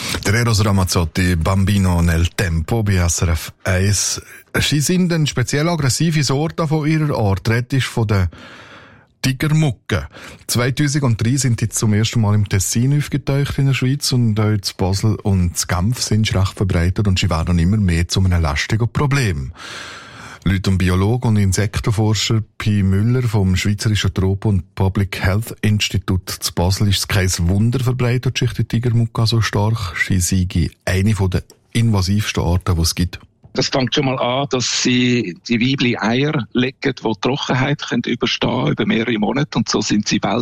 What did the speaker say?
Der Eros Ramazzotti, Bambino nel Tempo bei SRF 1. Sie sind eine speziell aggressive Sorte von ihrer Art. Rett ist von der Tigermucke. 2003 sind die zum ersten Mal im Tessin aufgetaucht in der Schweiz und auch in Basel und in Genf sind sie recht verbreitet und sie werden immer mehr zu einem lästigen Problem. Laut dem Biologen und Insektenforscher Pi Müller vom Schweizerischen Tropen- und Public Health Institut zu Basel ist es kein Wunder verbreitet sich die Tigermucke so stark. Sie sei eine der invasivsten Arten, die es gibt. Das fängt schon mal an, dass sie die Weibli Eier legen, die Trockenheit überstehen können über mehrere Monate. Und so sind sie